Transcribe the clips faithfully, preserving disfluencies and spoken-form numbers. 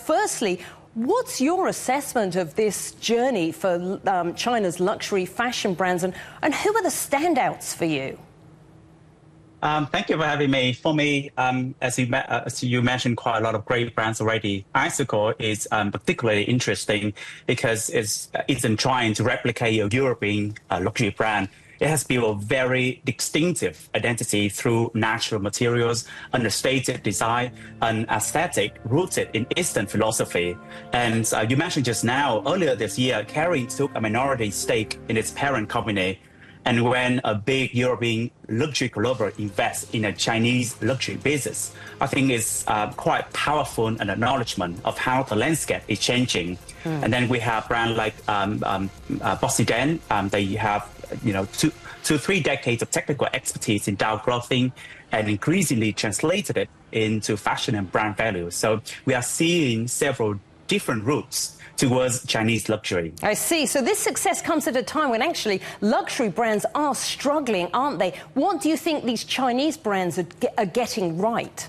firstly, what's your assessment of this journey for um, China's luxury fashion brands, and, and who are the standouts for you? Um, thank you for having me. For me, um, as, you, uh, as you mentioned, quite a lot of great brands already. Icicle is um, particularly interesting because it's, it's in trying to replicate a European uh, luxury brand. It has built a very distinctive identity through natural materials, understated design, and aesthetic rooted in Eastern philosophy. And uh, you mentioned just now, earlier this year, Kering took a minority stake in its parent company. And when a big European luxury conglomerate invests in a Chinese luxury business, I think it's uh, quite powerful an acknowledgement of how the landscape is changing. Mm. And then we have brands like um, um, uh, Bossy-Den. Um, they have, you know, two, two, three decades of technical expertise in Dow clothing, and increasingly translated it into fashion and brand value. So we are seeing several different routes towards Chinese luxury. I see. So this success comes at a time when actually luxury brands are struggling, aren't they? What do you think these Chinese brands are, ge are getting right?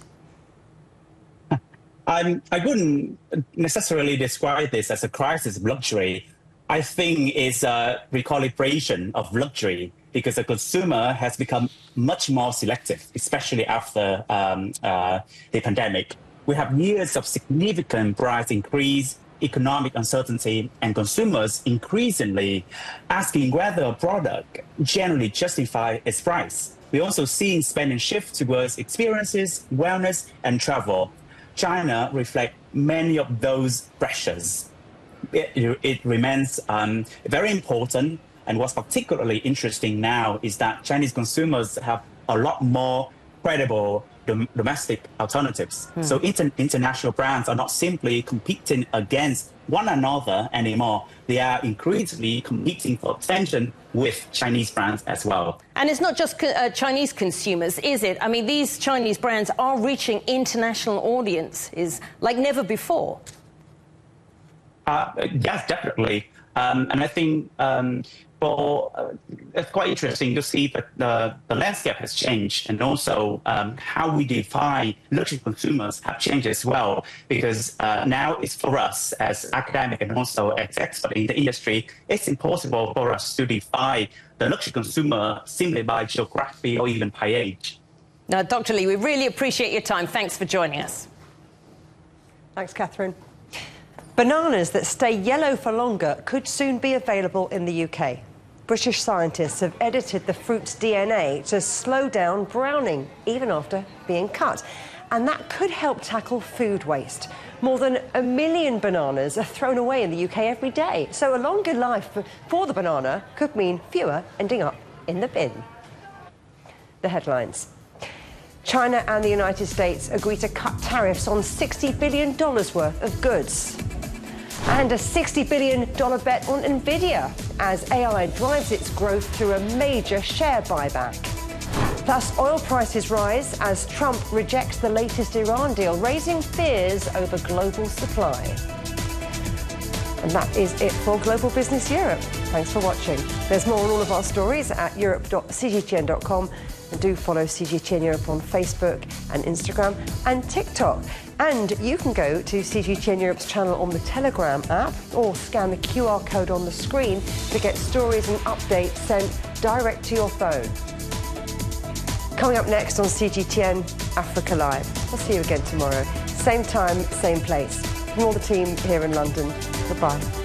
I'm, I wouldn't necessarily describe this as a crisis of luxury. I think it's a recalibration of luxury because the consumer has become much more selective, especially after um, uh, the pandemic. We have years of significant price increase, economic uncertainty, and consumers increasingly asking whether a product generally justifies its price. We also see spending shift towards experiences, wellness, and travel. China reflects many of those pressures. It, it remains um, very important, and what's particularly interesting now is that Chinese consumers have a lot more credible dom domestic alternatives. Hmm. So inter international brands are not simply competing against one another anymore. They are increasingly competing for attention with Chinese brands as well. And it's not just co uh, Chinese consumers, is it? I mean, these Chinese brands are reaching international audiences like never before. Uh, yes, definitely. Um, and I think um, for, uh, it's quite interesting to see that the, the landscape has changed, and also um, how we define luxury consumers have changed as well, because uh, now it's for us as academic and also as experts in the industry, it's impossible for us to define the luxury consumer simply by geography or even by age. Now, Doctor Li, we really appreciate your time. Thanks for joining us. Thanks, Catherine. Bananas that stay yellow for longer could soon be available in the U K. British scientists have edited the fruit's D N A to slow down browning, even after being cut. And that could help tackle food waste. More than a million bananas are thrown away in the U K every day. So a longer life for the banana could mean fewer ending up in the bin. The headlines. China and the United States agree to cut tariffs on sixty billion dollars worth of goods. And a sixty billion dollar bet on Nvidia as A I drives its growth through a major share buyback. Plus, oil prices rise as Trump rejects the latest Iran deal, raising fears over global supply. And that is it for Global Business Europe. Thanks for watching. There's more on all of our stories at europe dot c g t n dot com. And do follow C G T N Europe on Facebook and Instagram and TikTok. And you can go to C G T N Europe's channel on the Telegram app or scan the Q R code on the screen to get stories and updates sent direct to your phone. Coming up next on C G T N Africa Live. We'll see you again tomorrow. Same time, same place. From all the team here in London, goodbye.